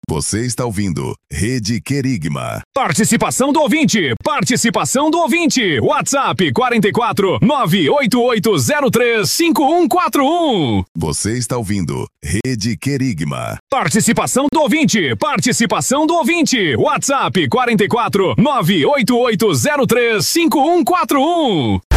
Você está ouvindo Rede Querigma. Participação do ouvinte. Participação do ouvinte. WhatsApp 44 98803 5141. Você está ouvindo Rede Querigma. Participação do ouvinte. Participação do ouvinte. WhatsApp 44 98803 5141.